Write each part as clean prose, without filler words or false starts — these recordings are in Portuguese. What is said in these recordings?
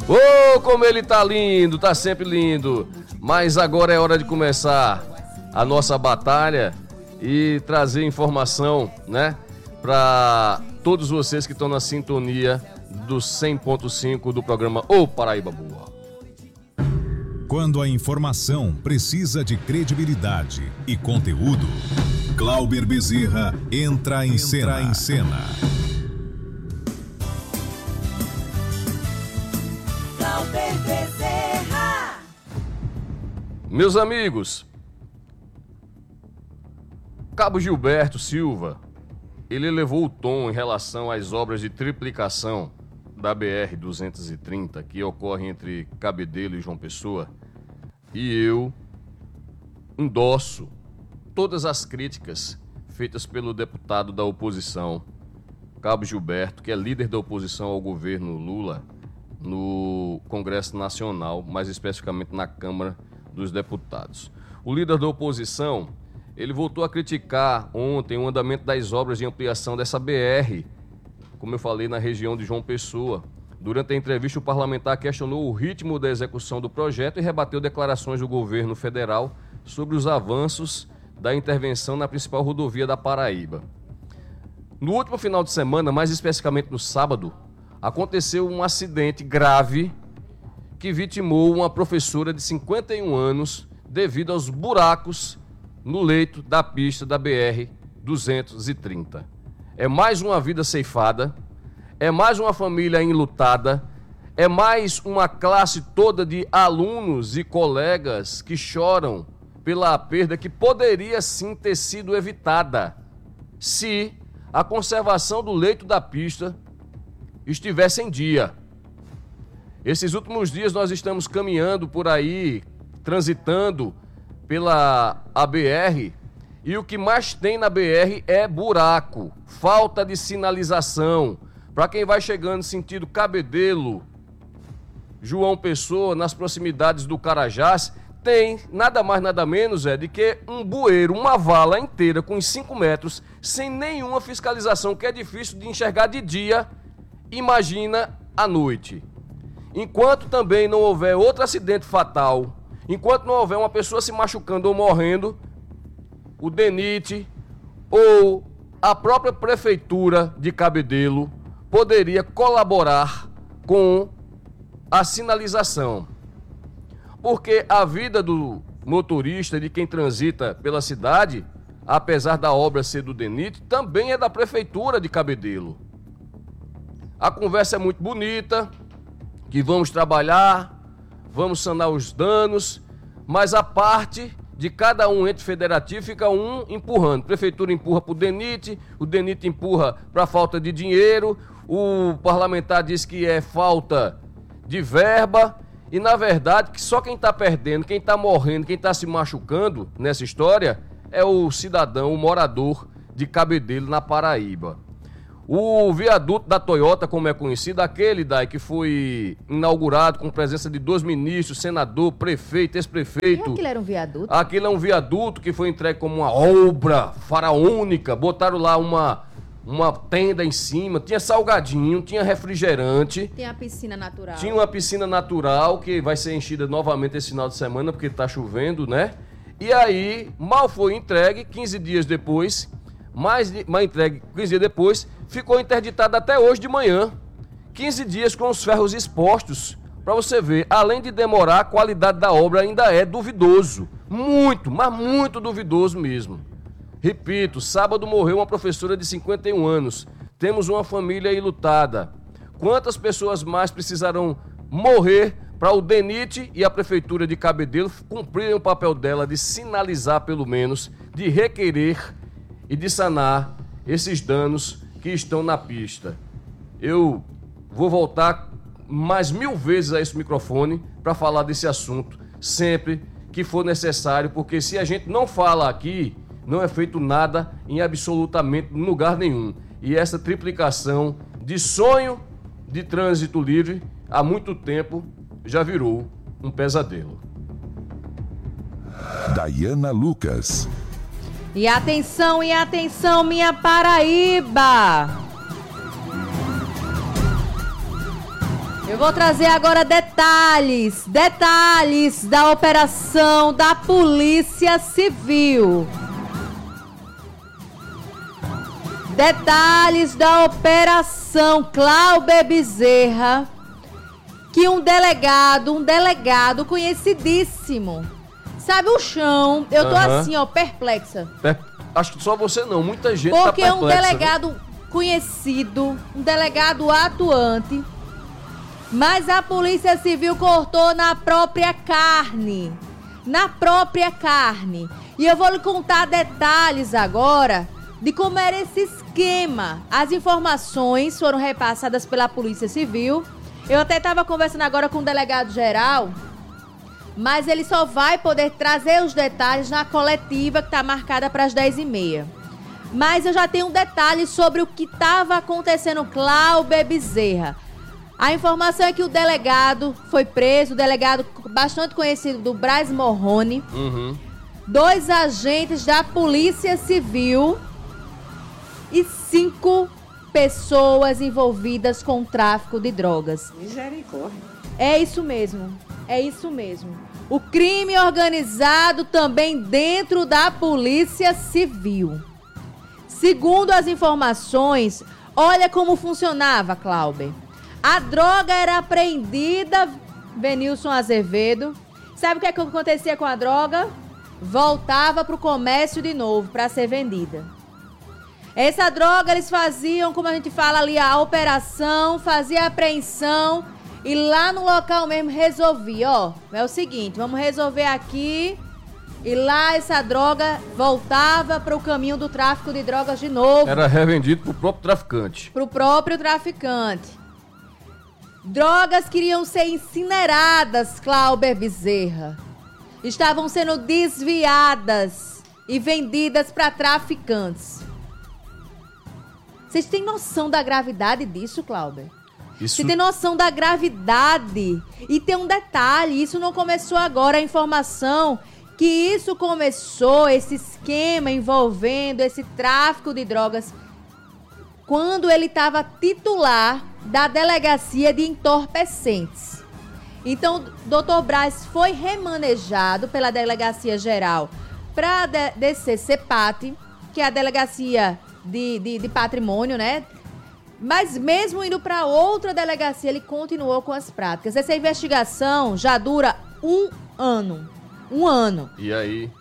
Oh, como ele tá lindo, tá sempre lindo. Mas agora é hora de começar a nossa batalha e trazer informação, né, para todos vocês que estão na sintonia do 100.5 do programa Ô Paraíba Boa. Quando a informação precisa de credibilidade e conteúdo, Glauber Bezerra entra em cena. Glauber Bezerra. Meus amigos, Cabo Gilberto Silva, ele elevou o tom em relação às obras de triplicação da BR-230 que ocorre entre Cabedelo e João Pessoa, e eu endosso todas as críticas feitas pelo deputado da oposição, Cabo Gilberto, que é líder da oposição ao governo Lula no Congresso Nacional, mais especificamente na Câmara dos Deputados. O líder da oposição, ele voltou a criticar ontem o andamento das obras de ampliação dessa BR, como eu falei, na região de João Pessoa. Durante a entrevista, o parlamentar questionou o ritmo da execução do projeto e rebateu declarações do governo federal sobre os avanços da intervenção na principal rodovia da Paraíba. No último final de semana, mais especificamente no sábado, aconteceu um acidente grave que vitimou uma professora de 51 anos devido aos buracos no leito da pista da BR-230. É mais uma vida ceifada, é mais uma família enlutada, é mais uma classe toda de alunos e colegas que choram pela perda que poderia sim ter sido evitada se a conservação do leito da pista estivesse em dia. Esses últimos dias nós estamos caminhando por aí, transitando pela ABR, e o que mais tem na BR é buraco, falta de sinalização. Para quem vai chegando sentido Cabedelo, João Pessoa, nas proximidades do Carajás, tem nada mais nada menos de que um bueiro, uma vala inteira com 5 metros, sem nenhuma fiscalização, que é difícil de enxergar de dia, imagina à noite. Enquanto também não houver outro acidente fatal, enquanto não houver uma pessoa se machucando ou morrendo, o DENIT ou a própria prefeitura de Cabedelo poderia colaborar com a sinalização. Porque a vida do motorista, de quem transita pela cidade, apesar da obra ser do DENIT, também é da prefeitura de Cabedelo. A conversa é muito bonita, que vamos trabalhar, vamos sanar os danos, mas a parte de cada um ente federativo fica um empurrando. A prefeitura empurra para o DENIT empurra para a falta de dinheiro, o parlamentar diz que é falta de verba, e na verdade que só quem está perdendo, quem está morrendo, quem está se machucando nessa história é o cidadão, o morador de Cabedelo, na Paraíba. O viaduto da Toyota, como é conhecido, aquele que foi inaugurado com presença de 2 ministros, senador, prefeito, ex-prefeito. E aquilo era um viaduto? Aquilo é um viaduto que foi entregue como uma obra faraônica. Botaram lá uma tenda em cima, tinha salgadinho, tinha refrigerante. Tem a piscina natural. Tinha uma piscina natural que vai ser enchida novamente esse final de semana, porque está chovendo, né? E aí, mal foi entregue, 15 dias depois, entregue 15 dias depois, ficou interditada até hoje de manhã. 15 dias com os ferros expostos. Para você ver, além de demorar, a qualidade da obra ainda é duvidoso. Muito, mas muito duvidoso mesmo. Repito, sábado morreu uma professora de 51 anos. Temos uma família enlutada. Quantas pessoas mais precisarão morrer para o DENIT e a prefeitura de Cabedelo cumprirem o papel dela de sinalizar, pelo menos, de requerer e de sanar esses danos que estão na pista? Eu vou voltar mais 1000 vezes a esse microfone para falar desse assunto, sempre que for necessário, porque se a gente não fala aqui, não é feito nada em absolutamente lugar nenhum. E essa triplicação de sonho de trânsito livre, há muito tempo, já virou um pesadelo. Dayana Lucas. E atenção, minha Paraíba! Eu vou trazer agora detalhes da operação da Polícia Civil. Detalhes da operação Cláuber Bezerra, que um delegado conhecidíssimo. Sabe o chão? Eu tô assim, ó, perplexa. Acho que só você não, muita gente porque tá perplexa. Porque um delegado conhecido, um delegado atuante, mas a Polícia Civil cortou na própria carne. Na própria carne. E eu vou lhe contar detalhes agora de como era esse esquema. As informações foram repassadas pela Polícia Civil. Eu até estava conversando agora com o delegado geral, mas ele só vai poder trazer os detalhes na coletiva que está marcada para as 10h30. Mas eu já tenho um detalhe sobre o que estava acontecendo com Cláuber Bezerra. A informação é que o delegado foi preso, o delegado bastante conhecido do Braz Morrone, 2 agentes da Polícia Civil e 5 pessoas envolvidas com o tráfico de drogas. Misericórdia. É isso mesmo, é isso mesmo. O crime organizado também dentro da Polícia Civil. Segundo as informações, olha como funcionava, Cláuber. A droga era apreendida, Venilson Azevedo. Sabe o que acontecia com a droga? Voltava para o comércio de novo, para ser vendida. Essa droga eles faziam, como a gente fala ali, a operação, fazia a apreensão e lá no local mesmo resolvia, ó, é o seguinte, vamos resolver aqui e lá essa droga voltava para o caminho do tráfico de drogas de novo. Era revendido pro próprio traficante. Pro próprio traficante. Drogas queriam ser incineradas, Cláuber Bezerra. Estavam sendo desviadas e vendidas para traficantes. Vocês têm noção da gravidade disso, Cláuber? Você tem noção da gravidade? E tem um detalhe, isso não começou agora, a informação que isso começou, esse esquema envolvendo esse tráfico de drogas, quando ele estava titular da delegacia de entorpecentes. Então, o doutor Braz foi remanejado pela Delegacia Geral para descer CEPAT, que é a Delegacia de Patrimônio, né? Mas mesmo indo para outra delegacia, ele continuou com as práticas. Essa investigação já dura 1 ano. 1 ano. E aí,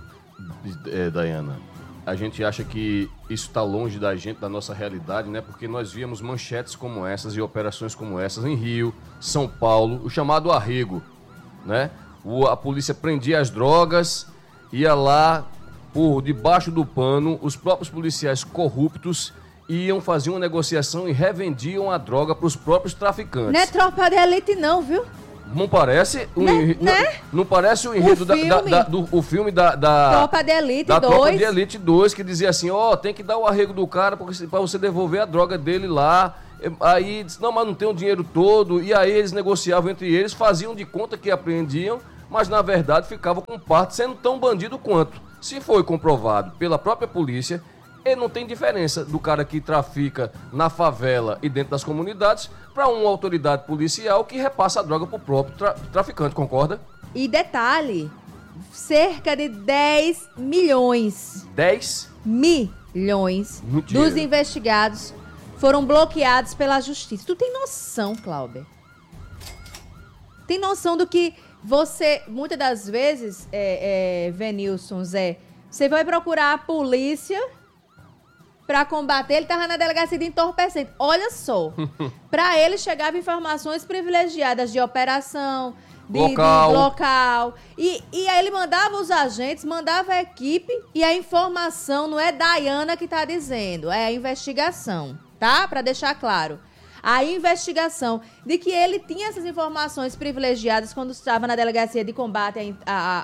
Dayana, a gente acha que isso está longe da gente, da nossa realidade, né? Porque nós víamos manchetes como essas e operações como essas em Rio, São Paulo, o chamado arrego, né? A polícia prendia as drogas, ia lá, por debaixo do pano, os próprios policiais corruptos iam fazer uma negociação e revendiam a droga para os próprios traficantes. Não é tropa de elite não, viu? Não parece não parece o enredo do filme da Tropa de Elite 2. Tropa de Elite 2, que dizia assim, tem que dar o arrego do cara para você devolver a droga dele lá. Aí disse, não, mas não tem o dinheiro todo. E aí eles negociavam entre eles, faziam de conta que apreendiam, mas na verdade ficavam com parte sendo tão bandido quanto. Se foi comprovado pela própria polícia, ele não tem diferença do cara que trafica na favela e dentro das comunidades para uma autoridade policial que repassa a droga para o próprio traficante, concorda? E detalhe, cerca de 10 milhões. 10 milhões dos investigados foram bloqueados pela justiça. Tu tem noção, Cláuber? Tem noção do que você, muitas das vezes, Venilson, Zé, você vai procurar a polícia para combater, ele estava na delegacia de entorpecente. Olha só, para ele chegavam informações privilegiadas de operação, de local. E aí ele mandava os agentes, mandava a equipe e a informação não é Dayana que está dizendo, é a investigação, tá? Para deixar claro. A investigação de que ele tinha essas informações privilegiadas quando estava na delegacia de combate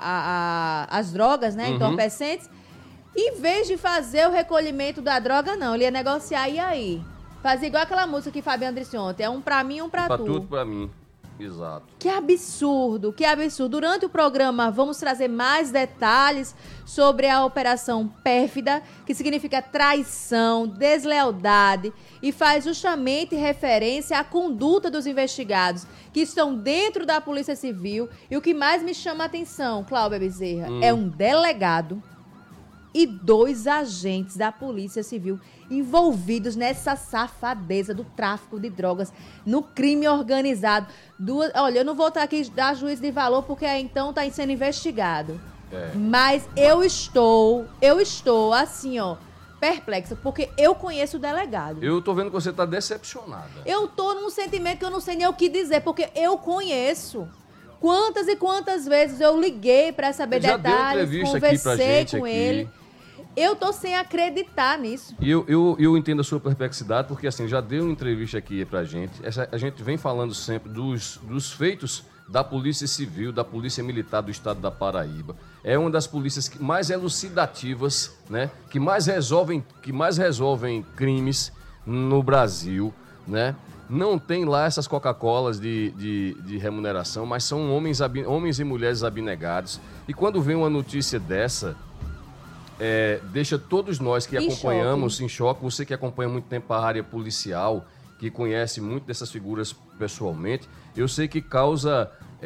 às drogas, né, entorpecentes. Em vez de fazer o recolhimento da droga, não. Ele ia negociar, e aí? Fazia igual aquela música que Fabiano disse ontem. É um pra mim, um pra tu. Tudo pra mim. Exato. Que absurdo, que absurdo. Durante o programa vamos trazer mais detalhes sobre a Operação Pérfida, que significa traição, deslealdade e faz justamente referência à conduta dos investigados que estão dentro da Polícia Civil. E o que mais me chama a atenção, Cláudia Bezerra, é um delegado e 2 agentes da Polícia Civil envolvidos nessa safadeza do tráfico de drogas, no crime organizado. Olha, eu não vou estar aqui dar juízo de valor porque então está sendo investigado. Mas eu estou assim, ó, perplexa, porque eu conheço o delegado. Eu tô vendo que você tá decepcionada. Eu tô num sentimento que eu não sei nem o que dizer, porque eu conheço. Quantas e quantas vezes eu liguei para saber detalhes, conversei com ele. Eu tô sem acreditar nisso. E eu entendo a sua perplexidade, porque assim, já deu uma entrevista aqui pra gente. A gente vem falando sempre dos feitos da Polícia Civil, da Polícia Militar do Estado da Paraíba. É uma das polícias mais elucidativas, né? Que mais resolvem crimes no Brasil, né? Não tem lá essas Coca-Colas de remuneração, mas são homens e mulheres abnegados. E quando vem uma notícia dessa, deixa todos nós que acompanhamos em choque. Você que acompanha muito tempo a área policial, que conhece muito dessas figuras pessoalmente, eu sei que causa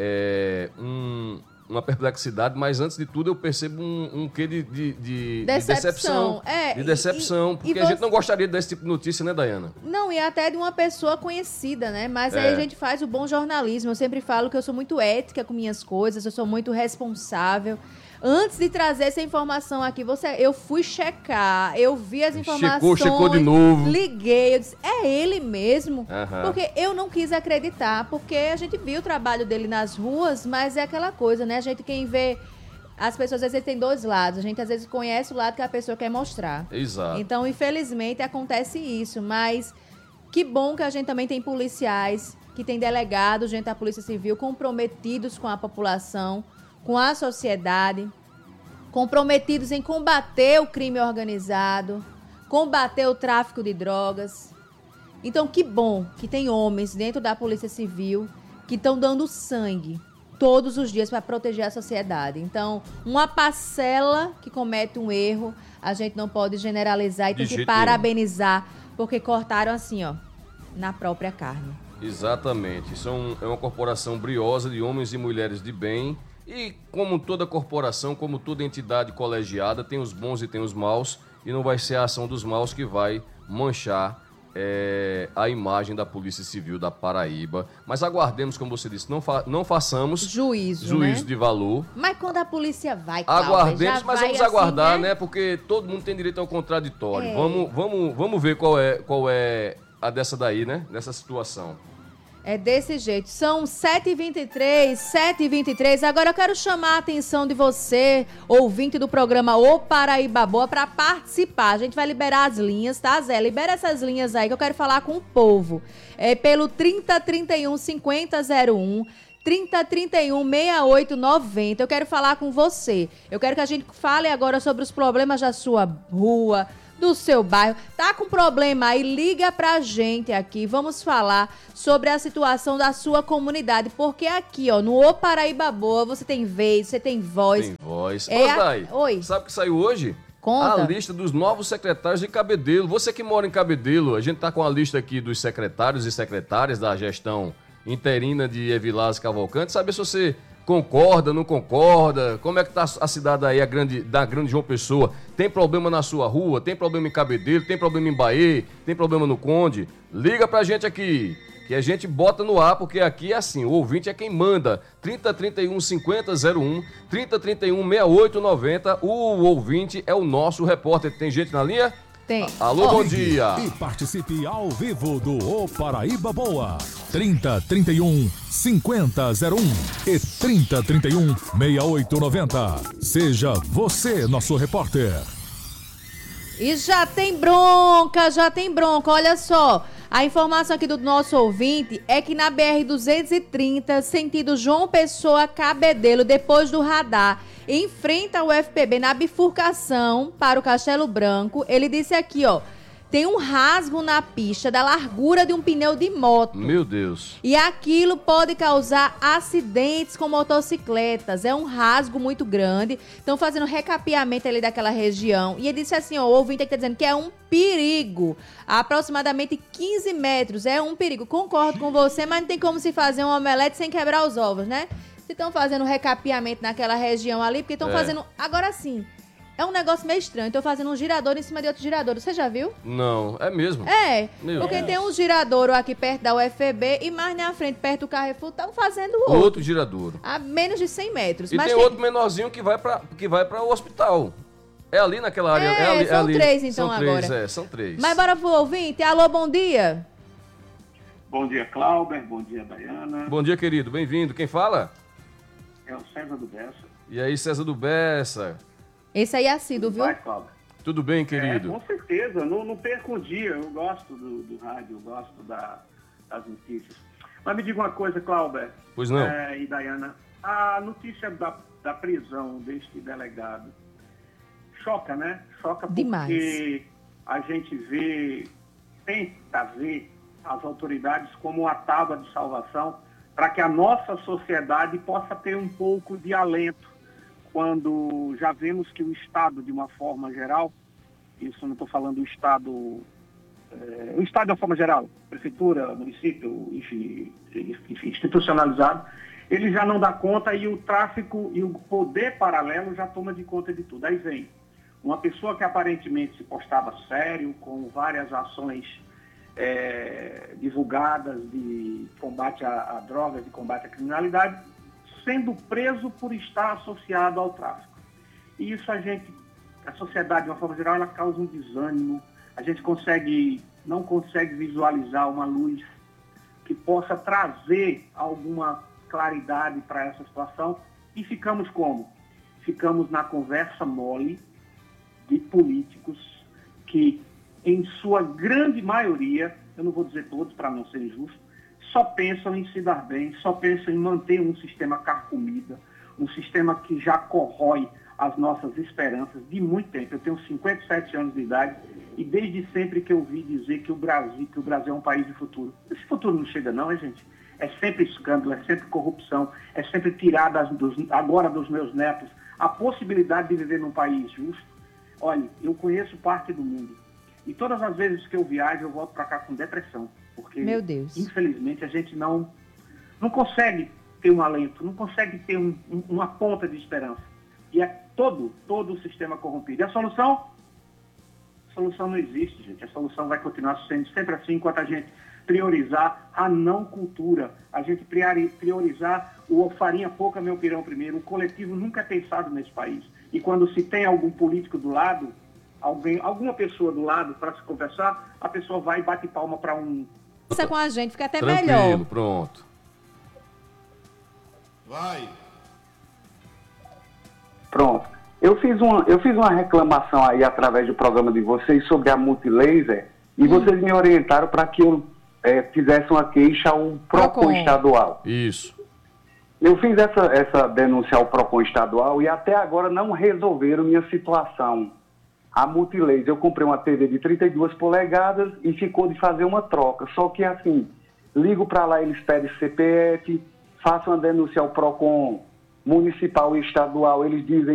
uma perplexidade, mas antes de tudo eu percebo um quê de decepção. De decepção, porque a gente não gostaria desse tipo de notícia, né, Dayana? Não, e até de uma pessoa conhecida, né? Mas aí a gente faz o bom jornalismo. Eu sempre falo que eu sou muito ética com minhas coisas, eu sou muito responsável. Antes de trazer essa informação aqui, eu fui checar, eu vi as informações. Checou de novo. Liguei, eu disse, é ele mesmo? Porque eu não quis acreditar, porque a gente viu o trabalho dele nas ruas, mas é aquela coisa, né? A gente, quem vê, as pessoas às vezes tem 2 lados, a gente às vezes conhece o lado que a pessoa quer mostrar. Exato. Então, infelizmente, acontece isso, mas que bom que a gente também tem policiais, que tem delegados, gente da Polícia Civil comprometidos com a população, com a sociedade, comprometidos em combater o crime organizado, combater o tráfico de drogas. Então, que bom que tem homens dentro da Polícia Civil que estão dando sangue todos os dias para proteger a sociedade. Então, uma parcela que comete um erro, a gente não pode generalizar e tem que parabenizar, porque cortaram assim, ó, na própria carne. Exatamente. Isso é uma corporação briosa de homens e mulheres de bem. E como toda corporação, como toda entidade colegiada, tem os bons e tem os maus, e não vai ser a ação dos maus que vai manchar a imagem da Polícia Civil da Paraíba. Mas aguardemos, como você disse, não façamos juízo, né? De valor. Mas quando a polícia vai, aguardemos, mas vamos aguardar, assim, né? Porque todo mundo tem direito ao contraditório. Vamos ver qual é a dessa daí, né? Nessa situação. É desse jeito. São 7h23. Agora eu quero chamar a atenção de você, ouvinte do programa O Paraíba Boa, para participar. A gente vai liberar as linhas, tá, Zé? Libera essas linhas aí que eu quero falar com o povo. Pelo 3031 5001, 3031 6890. Eu quero falar com você. Eu quero que a gente fale agora sobre os problemas da sua rua, do seu bairro. Tá com problema aí? Liga pra gente aqui. Vamos falar sobre a situação da sua comunidade. Porque aqui, ó, no O Paraíba Boa, você tem vez, você tem voz. Tem voz. Oi. Sabe o que saiu hoje? Conta. A lista dos novos secretários de Cabedelo. Você que mora em Cabedelo, a gente tá com a lista aqui dos secretários e secretárias da gestão interina de Evilás Cavalcante. Saber se você concorda, não concorda? Como é que tá a cidade aí, da Grande João Pessoa? Tem problema na sua rua? Tem problema em Cabedelo? Tem problema em Bahia? Tem problema no Conde? Liga pra gente aqui, que a gente bota no ar, porque aqui é assim, o ouvinte é quem manda. 3031 5001, 3031 6890. O ouvinte é o nosso repórter. Tem gente na linha? Tem. Alô, bom dia. E participe ao vivo do O Paraíba Boa. 3031 5001 e 3031 6890. Seja você nosso repórter. E já tem bronca. Olha só, a informação aqui do nosso ouvinte é que na BR-230, sentido João Pessoa Cabedelo, depois do radar, em frente ao UFPB, na bifurcação para o Castelo Branco, ele disse aqui, ó, tem um rasgo na pista da largura de um pneu de moto. Meu Deus. E aquilo pode causar acidentes com motocicletas. É um rasgo muito grande. Estão fazendo recapeamento ali daquela região. E ele disse assim, ó, o ouvinte está dizendo que é um perigo. Aproximadamente 15 metros. É um perigo. Concordo com você, mas não tem como se fazer um omelete sem quebrar os ovos, né? Se estão fazendo recapeamento naquela região ali, porque estão fazendo... Agora sim. É um negócio meio estranho. Estou fazendo um girador em cima de outro girador. Você já viu? Não, é mesmo? É. Meu porque Deus. tem um giradouro aqui perto da UFB e mais na frente, perto do Carrefour, estão fazendo Outro giradouro. a menos de 100 metros. E Mas tem outro menorzinho que vai para o hospital. É ali naquela área. são ali. 3 então são agora. 3, são 3. Mas bora pro ouvinte. Alô, bom dia. Bom dia, Clauber. Bom dia, Dayana. Bom dia, querido. Bem-vindo. Quem fala? É o César do Bessa. E aí, César do Bessa. Esse aí é assíduo, viu? Vai, Clauber. Tudo bem, querido? Com certeza. Não perco um dia. Eu gosto do rádio, eu gosto das notícias. Mas me diga uma coisa, Clauber. Pois não. E Dayana. A notícia da prisão deste delegado choca, né? Choca porque Demais. a gente tenta ver as autoridades como uma tábua de salvação para que a nossa sociedade possa ter um pouco de alento quando já vemos que o Estado, de uma forma geral, isso não estou falando do Estado, o Estado de uma forma geral, prefeitura, município, enfim, institucionalizado, ele já não dá conta e o tráfico e o poder paralelo já toma de conta de tudo. Aí vem uma pessoa que aparentemente se postava sério, com várias ações divulgadas de combate a drogas, de combate à criminalidade, sendo preso por estar associado ao tráfico. E isso a sociedade, de uma forma geral, ela causa um desânimo. A gente não consegue visualizar uma luz que possa trazer alguma claridade para essa situação. E ficamos como? Ficamos na conversa mole de políticos que, em sua grande maioria, eu não vou dizer todos para não ser injusto, só pensam em se dar bem, só pensam em manter um sistema carcomido, um sistema que já corrói as nossas esperanças de muito tempo. Eu tenho 57 anos de idade e desde sempre que eu ouvi dizer que o Brasil é um país de futuro. Esse futuro não chega não, gente? É sempre escândalo, é sempre corrupção, é sempre tirar agora dos meus netos a possibilidade de viver num país justo. Olha, eu conheço parte do mundo e todas as vezes que eu viajo eu volto para cá com depressão. Porque, Meu Deus. infelizmente, a gente não consegue ter um alento, não consegue ter uma ponta de esperança. E é todo o sistema corrompido. E a solução? A solução não existe, gente. A solução vai continuar sendo sempre assim, enquanto a gente priorizar a não cultura, a gente priorizar o farinha pouca, meu pirão primeiro. O coletivo nunca é pensado nesse país. E quando se tem algum político do lado, alguma pessoa do lado para se conversar, a pessoa vai e bate palma para um... Isso com a gente, fica até Tranquilo, melhor. pronto. Vai. Pronto. Eu fiz uma reclamação aí através do programa de vocês sobre a Multilaser e vocês me orientaram para que eu fizesse uma queixa ao PROCON estadual. Isso. Eu fiz essa denúncia ao PROCON estadual e até agora não resolveram minha situação. A Multilaser, eu comprei uma TV de 32 polegadas e ficou de fazer uma troca. Só que assim, ligo para lá, eles pedem CPF, faço uma denúncia ao PROCON municipal e estadual, eles dizem